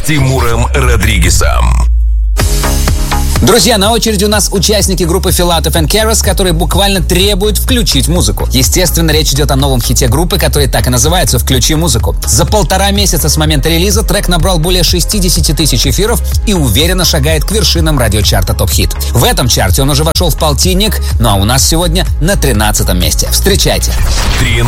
Тимуром Родригезом. Друзья, на очереди у нас участники группы Filatov and Keras, которые буквально требуют включить музыку. Естественно, речь идет о новом хите группы, который так и называется «Включи музыку». За 1,5 месяца с момента релиза трек набрал более 60 тысяч эфиров и уверенно шагает к вершинам радиочарта Top Hit. В этом чарте он уже вошел в полтинник, ну а у нас сегодня на 13-м месте. Встречайте!